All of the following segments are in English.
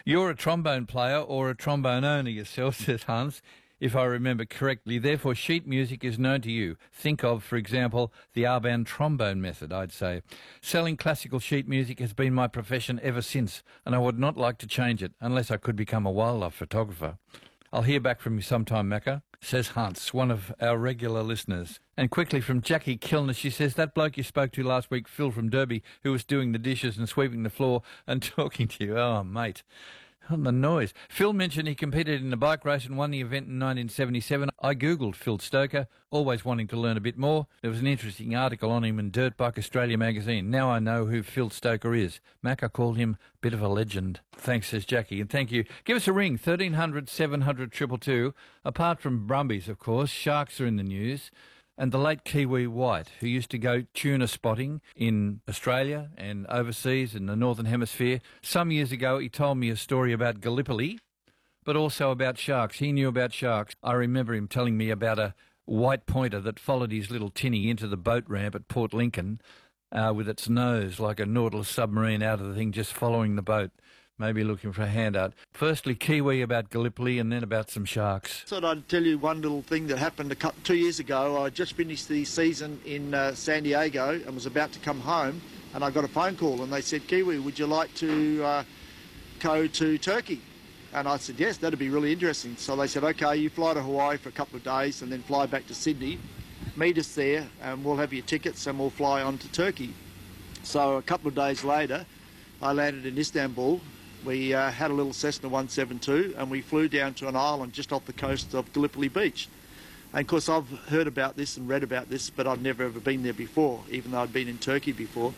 You're a trombone player or a trombone owner yourself, says Hans, if I remember correctly. Therefore, sheet music is known to you. Think of, for example, the Arban trombone method, I'd say. Selling classical sheet music has been my profession ever since, and I would not like to change it unless I could become a wildlife photographer. I'll hear back from you sometime, Macca, says Hans, one of our regular listeners. And quickly from Jackie Kilner, she says, that bloke you spoke to last week, Phil from Derby, who was doing the dishes and sweeping the floor and talking to you. Oh, mate. On the noise. Phil mentioned he competed in a bike race and won the event in 1977. I googled Phil Stoker, always wanting to learn a bit more. There was an interesting article on him in Dirt Bike Australia magazine. Now I know who Phil Stoker is. Macca called him a bit of a legend. Thanks, says Jackie, and thank you. Give us a ring, 1300 700 222. Apart from Brumbies, of course, sharks are in the news. And the late Kiwi White, who used to go tuna spotting in Australia and overseas in the Northern Hemisphere. Some years ago, he told me a story about Gallipoli, but also about sharks. He knew about sharks. I remember him telling me about a white pointer that followed his little tinny into the boat ramp at Port Lincoln with its nose like a Nautilus submarine out of the thing, just following the boat. Maybe looking for a handout. Firstly, Kiwi about Gallipoli and then about some sharks. I thought I'd tell you one little thing that happened 2 years ago. I just finished the season in San Diego and was about to come home, and I got a phone call and they said, Kiwi, would you like to go to Turkey? And I said, yes, that'd be really interesting. So they said, okay, you fly to Hawaii for a couple of days and then fly back to Sydney, meet us there and we'll have your tickets and we'll fly on to Turkey. So a couple of days later, I landed in Istanbul. We had a little Cessna 172 and we flew down to an island just off the coast of Gallipoli Beach. And of course I've heard about this and read about this, but I've never ever been there before, even though I'd been in Turkey before.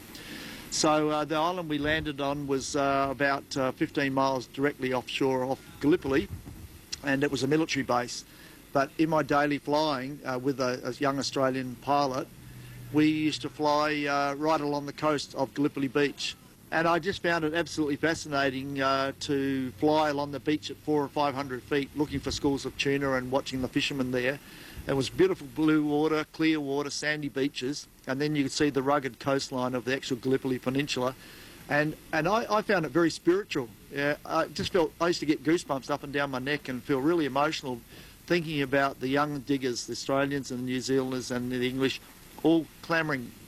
So the island we landed on was about 15 miles directly offshore off Gallipoli, and it was a military base. But in my daily flying with a young Australian pilot, we used to fly right along the coast of Gallipoli Beach. And I just found it absolutely fascinating to fly along the beach at 400 or 500 feet looking for schools of tuna and watching the fishermen there. It was beautiful blue water, clear water, sandy beaches, and then you could see the rugged coastline of the actual Gallipoli Peninsula. And I found it very spiritual. Yeah, I used to get goosebumps up and down my neck and feel really emotional thinking about the young diggers, the Australians and the New Zealanders and the English, all clamouring